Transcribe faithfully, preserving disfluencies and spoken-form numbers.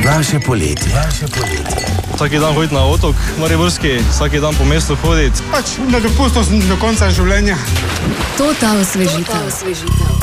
Naše poletje. Naše poletje. Vsaki dan hoditi na otok, mariborski, vsaki dan po mestu hoditi. Pač na dopustu sem do konca življenja. To ta osvežitev.